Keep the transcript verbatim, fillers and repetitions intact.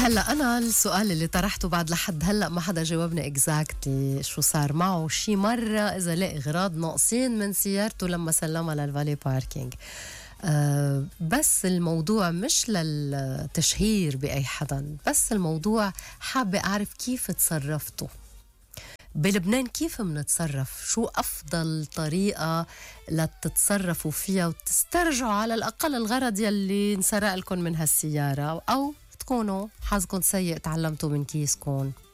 هلا أنا السؤال اللي طرحته بعد لحد هلا ما حدا جاوبني اكزاكتلي شو صار معه. شي مرة إذا لقى أغراض ناقصين من سيارته لما سلمها للفالي باركينج. أه بس الموضوع مش للتشهير بأي حدا، بس الموضوع حابة أعرف كيف تصرفتوا بلبنان. كيف منتصرف؟ شو أفضل طريقة لتتصرفوا فيها وتسترجعوا على الأقل الغرض يلي انسرق لكم من هالسيارة، أو تكونوا حظكم سيء تعلمتوا من كيسكم؟